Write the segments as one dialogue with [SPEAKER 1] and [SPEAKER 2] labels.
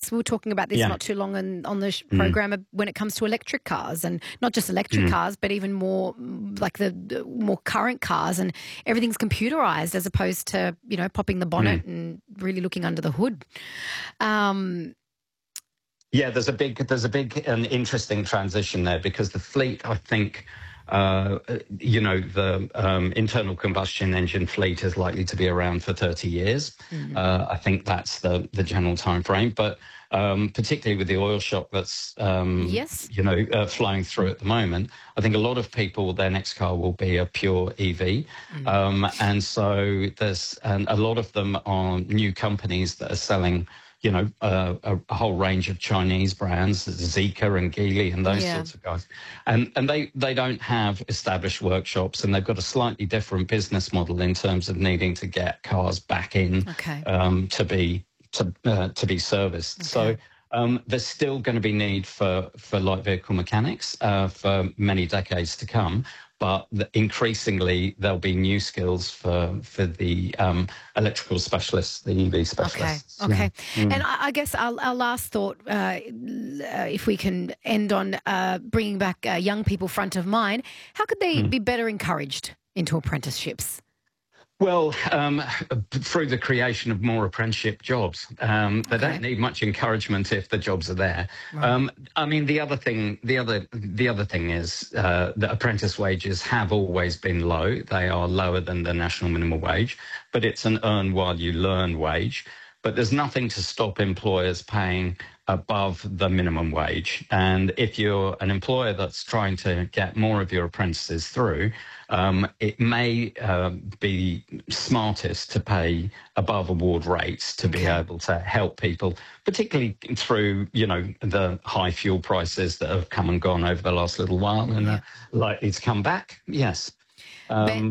[SPEAKER 1] We were talking about this not too long on the program when it comes to electric cars, and not just electric cars, but even more like the more current cars, and everything's computerized as opposed to, you know, popping the bonnet and really looking under the hood.
[SPEAKER 2] Yeah, there's a big and interesting transition there, because the fleet, I think, you know, the internal combustion engine fleet is likely to be around for 30 years. I think that's the general time frame. But particularly with the oil shock that's, you know, flowing through at the moment, I think a lot of people, their next car will be a pure EV. And so there's a lot of them are new companies that are selling, you know, a whole range of Chinese brands, Zeekr and Geely and those sorts of guys. And they don't have established workshops, and they've got a slightly different business model in terms of needing to get cars back in to be serviced. So there's still going to be need for light vehicle mechanics for many decades to come. But increasingly, there'll be new skills for the electrical specialists, the EV specialists.
[SPEAKER 1] Okay. And I guess our last thought, if we can end on bringing back young people front of mind, how could they be better encouraged into apprenticeships?
[SPEAKER 2] Well, through the creation of more apprenticeship jobs. They don't need much encouragement if the jobs are there. I mean, the other thing is that apprentice wages have always been low. They are lower than the national minimum wage, but it's an earn while you learn wage. But there's nothing to stop employers paying above the minimum wage. And if you're an employer that's trying to get more of your apprentices through, it may be smartest to pay above award rates to be able to help people, particularly through, you know, the high fuel prices that have come and gone over the last little while and are likely to come back. Yes.
[SPEAKER 1] Oh,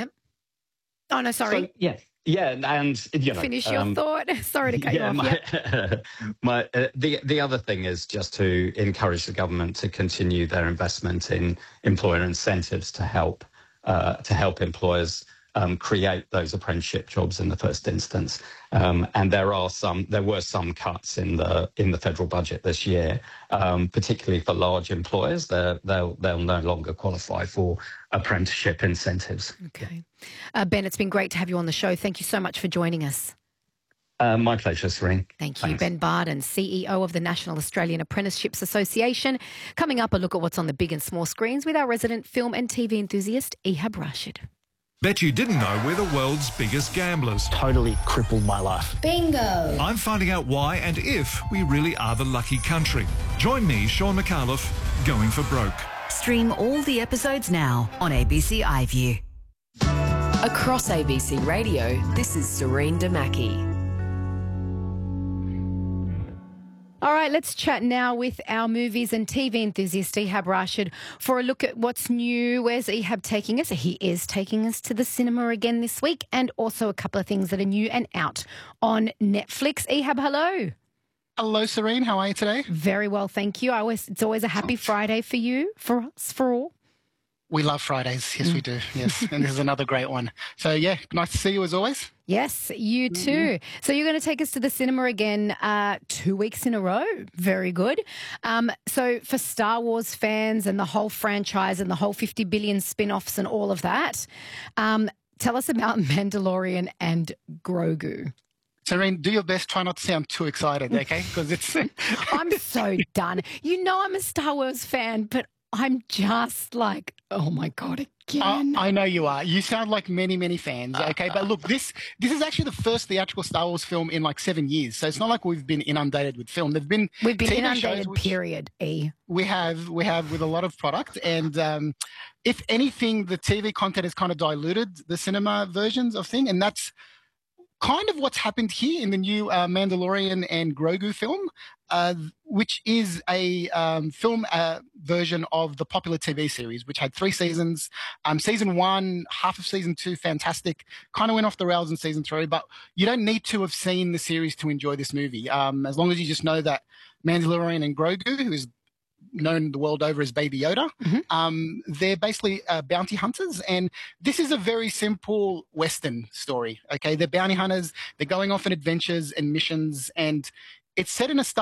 [SPEAKER 1] no, sorry.
[SPEAKER 2] So, yes. Yeah, and you know,
[SPEAKER 1] finish your thought. Sorry to cut you off.
[SPEAKER 2] The other thing is just to encourage the government to continue their investment in employer incentives to help employers create those apprenticeship jobs in the first instance. And there were some cuts in the federal budget this year, particularly for large employers. They'll no longer qualify for apprenticeship incentives.
[SPEAKER 1] Okay. Ben, it's been great to have you on the show. Thank you so much for joining us.
[SPEAKER 2] My pleasure, Serene.
[SPEAKER 1] Thank you. Thanks. Ben Barden, CEO of the National Australian Apprenticeships Association. Coming up, a look at what's on the big and small screens with our resident film and TV enthusiast, Ehab Rashid.
[SPEAKER 3] Bet you didn't know we're the world's biggest gamblers.
[SPEAKER 4] Totally crippled my life.
[SPEAKER 5] Bingo!
[SPEAKER 3] I'm finding out why and if we really are the lucky country. Join me, Sean McAuliffe, going for broke.
[SPEAKER 5] Stream all the episodes now on ABC iView. Across ABC Radio, this is Serene Damaki.
[SPEAKER 1] All right, let's chat now with our movies and TV enthusiast, Ehab Rashid, for a look at what's new. Where's Ehab taking us? He is taking us to the cinema again this week, and also a couple of things that are new and out on Netflix. Ehab, hello.
[SPEAKER 6] Hello, Serene. How are you today?
[SPEAKER 1] Very well, thank you. It's always a happy Friday for you, for us, for all.
[SPEAKER 6] We love Fridays. Yes, we do. Yes. And this is another great one. So, yeah, nice to see you as always.
[SPEAKER 1] Yes, you too. So you're going to take us to the cinema again 2 weeks in a row. Very good. So for Star Wars fans and the whole franchise and the whole 50 billion spin-offs and all of that, tell us about Mandalorian and Grogu.
[SPEAKER 6] Serene, do your best. Try not to sound too excited, okay? Because it's...
[SPEAKER 1] I'm so done. You know I'm a Star Wars fan, but I'm just like, oh, my God, again.
[SPEAKER 6] I know you are. You sound like many, many fans, okay? But look, this is actually the first theatrical Star Wars film in like 7 years. So it's not like we've been inundated with film. We've been
[SPEAKER 1] inundated, period, E.
[SPEAKER 6] We have with a lot of product. And if anything, the TV content has kind of diluted the cinema versions of things. And that's kind of what's happened here in the new Mandalorian and Grogu film, which is a film version of the popular TV series, which had 3 seasons. Season 1, half of season 2, fantastic. Kind of went off the rails in season 3, but you don't need to have seen the series to enjoy this movie. As long as you just know that Mandalorian and Grogu, who is known the world over as Baby Yoda. They're basically bounty hunters, and this is a very simple Western story, okay? They're bounty hunters, they're going off on adventures and missions, and it's set in a